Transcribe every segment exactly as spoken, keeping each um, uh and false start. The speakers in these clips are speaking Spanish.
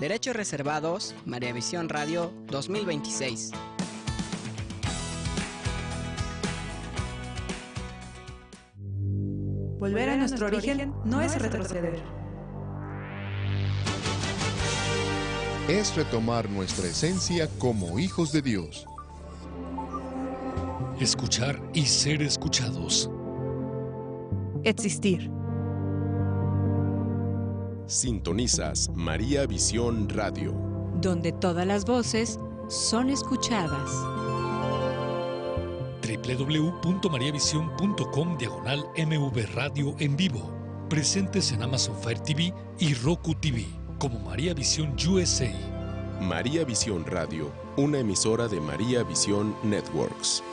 Derechos reservados, María Visión Radio dos mil veintiséis. Volver a nuestro origen no es retroceder. Es retomar nuestra esencia como hijos de Dios. Escuchar y ser escuchados. Existir. Sintonizas María Visión Radio, donde todas las voces son escuchadas. w w w punto maria visión punto com diagonal M V Radio en vivo. Presentes en Amazon Fire T V y Roku T V como María Visión U S A. María Visión Radio, una emisora de María Visión Networks.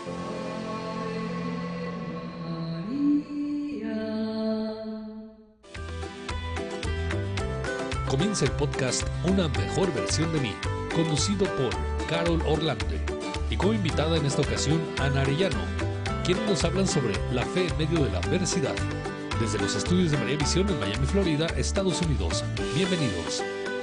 Comienza el podcast Una Mejor Versión de Mí, conducido por Carol Orlande, y como invitada en esta ocasión Ana Arellano, quienes nos hablan sobre la fe en medio de la adversidad, desde los estudios de María Visión en Miami, Florida, Estados Unidos. Bienvenidos.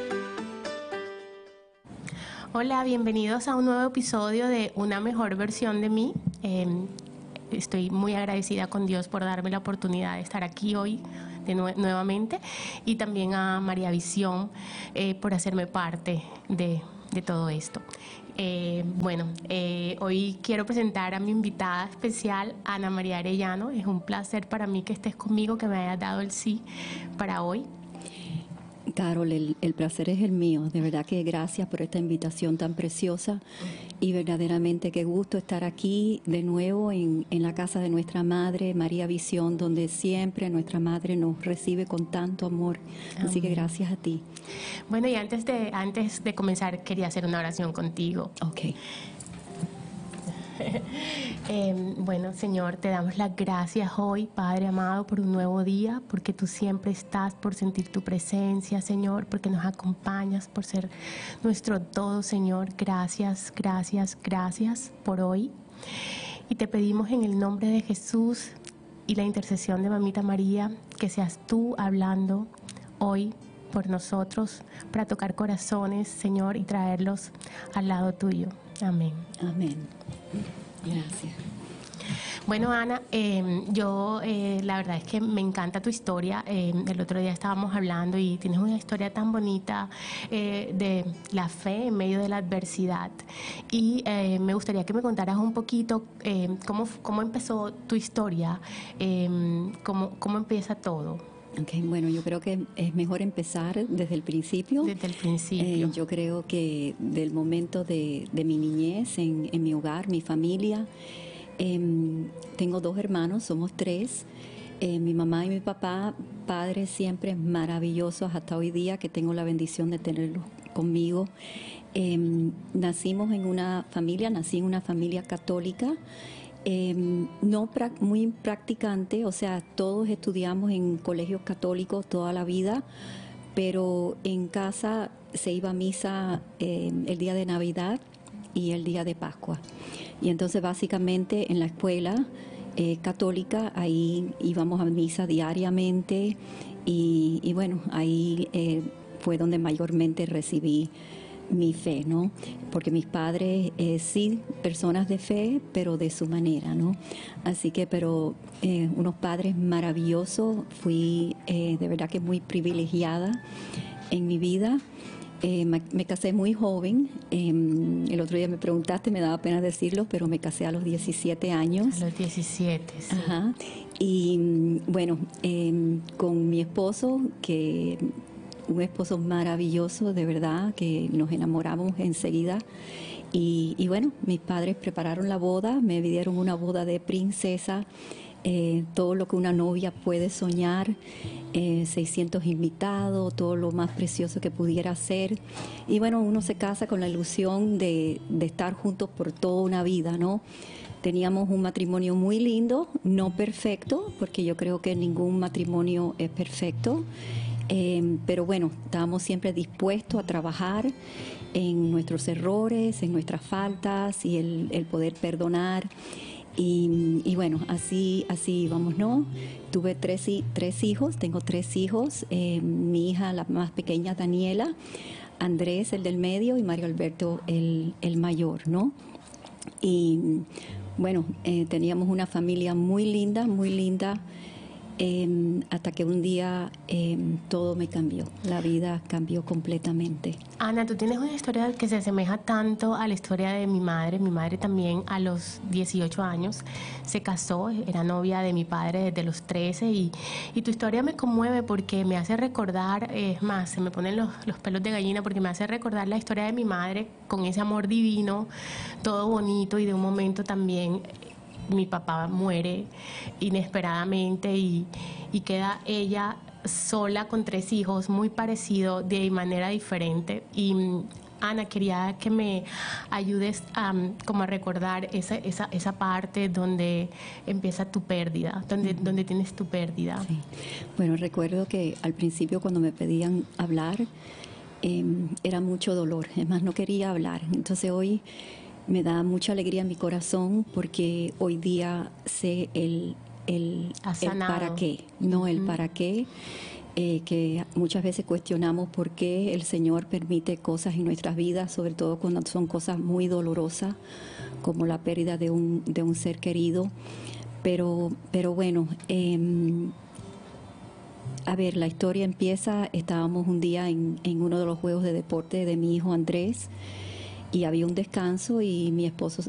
Hola, bienvenidos a un nuevo episodio de Una Mejor Versión de Mí. Eh, estoy muy agradecida con Dios por darme la oportunidad de estar aquí hoy de nue- nuevamente y también a María Visión eh, por hacerme parte de, de todo esto. Eh, bueno, eh, hoy quiero presentar a mi invitada especial, Ana María Arellano. Es un placer para mí que estés conmigo, que me hayas dado el sí para hoy. Carol, el, el placer es el mío. De verdad que gracias por esta invitación tan preciosa y verdaderamente qué gusto estar aquí de nuevo en, en la casa de nuestra madre, María Visión, donde siempre nuestra madre nos recibe con tanto amor. Amén. Así que gracias a ti. Bueno, y antes de, antes de comenzar quería hacer una oración contigo. Ok. Eh, bueno, Señor, te damos las gracias hoy, Padre amado, por un nuevo día, porque tú siempre estás, por sentir tu presencia, Señor, porque nos acompañas, por ser nuestro todo, Señor. Gracias, gracias, gracias por hoy. Y te pedimos en el nombre de Jesús y la intercesión de Mamita María, que seas tú hablando hoy por nosotros, para tocar corazones, Señor, y traerlos al lado tuyo. Amén. Amén. Gracias. Bueno, Ana, eh, yo eh, la verdad es que me encanta tu historia. Eh, el otro día estábamos hablando y tienes una historia tan bonita eh, de la fe en medio de la adversidad. Y eh, me gustaría que me contaras un poquito eh, cómo, cómo empezó tu historia, eh, cómo, cómo empieza todo. Okay, bueno, yo creo que es mejor empezar desde el principio. Desde el principio. Eh, yo creo que del momento de, de mi niñez en, en mi hogar, mi familia, eh, tengo dos hermanos, somos tres. Eh, mi mamá y mi papá, padres siempre maravillosos hasta hoy día, que tengo la bendición de tenerlos conmigo. Eh, nacimos en una familia, nací en una familia católica. Eh, no pra- muy practicante, o sea, todos estudiamos en colegios católicos toda la vida, pero en casa se iba a misa eh, el día de Navidad y el día de Pascua. Y entonces básicamente en la escuela eh, católica ahí íbamos a misa diariamente y, y bueno, ahí eh, fue donde mayormente recibí mi fe, ¿no? Porque mis padres eh, sí, personas de fe, pero de su manera, ¿no? Así que, pero eh, unos padres maravillosos. Fui eh, de verdad que muy privilegiada en mi vida. Eh, me, me casé muy joven. Eh, el otro día me preguntaste, me daba pena decirlo, pero me casé a los diecisiete años. A los diecisiete, sí. Ajá. Y bueno, eh, con mi esposo, que un esposo maravilloso, de verdad, que nos enamoramos enseguida. Y, y bueno, mis padres prepararon la boda, me dieron una boda de princesa, eh, todo lo que una novia puede soñar, eh, seiscientos invitados, todo lo más precioso que pudiera ser. Y bueno, uno se casa con la ilusión de, de estar juntos por toda una vida, ¿no? Teníamos un matrimonio muy lindo, no perfecto, porque yo creo que ningún matrimonio es perfecto. Eh, pero bueno, estábamos siempre dispuestos a trabajar en nuestros errores, en nuestras faltas y el, el poder perdonar. Y, y bueno, así así íbamos, ¿no? Tuve tres, tres hijos, tengo tres hijos. Eh, mi hija, la más pequeña, Daniela, Andrés, el del medio, y Mario Alberto, el, el mayor, ¿no? Y bueno, eh, teníamos una familia muy linda, muy linda, eh, hasta que un día eh, todo me cambió, la vida cambió completamente. Ana, tú tienes una historia que se asemeja tanto a la historia de mi madre. Mi madre también a los dieciocho años se casó, era novia de mi padre desde los trece, y, y tu historia me conmueve porque me hace recordar, es más, se me ponen los, los pelos de gallina porque me hace recordar la historia de mi madre con ese amor divino, todo bonito, y de un momento también mi papá muere inesperadamente y, y queda ella sola con tres hijos, muy parecido, de manera diferente. Y Ana, quería que me ayudes a, como a recordar esa, esa, esa parte donde empieza tu pérdida, donde, uh-huh. donde tienes tu pérdida. Sí. Bueno, recuerdo que al principio cuando me pedían hablar, eh, era mucho dolor, es más, no quería hablar. Entonces hoy me da mucha alegría en mi corazón porque hoy día sé el, el, el para qué, no uh-huh. el para qué, eh, que muchas veces cuestionamos por qué el Señor permite cosas en nuestras vidas, sobre todo cuando son cosas muy dolorosas, como la pérdida de un, de un ser querido. Pero, pero bueno, eh, a ver, la historia empieza, estábamos un día en, en uno de los juegos de deporte de mi hijo Andrés, y había un descanso y mi esposo